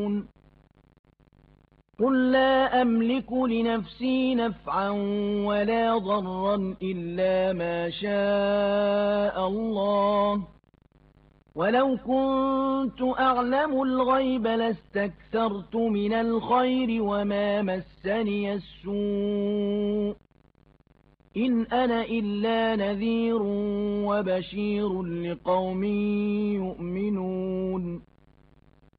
قل لا أملك لنفسي نفعا ولا ضرا إلا ما شاء الله ولو كنت أعلم الغيب لاستكثرت من الخير وما مسني السوء إن أنا إلا نذير وبشير لقوم يؤمنون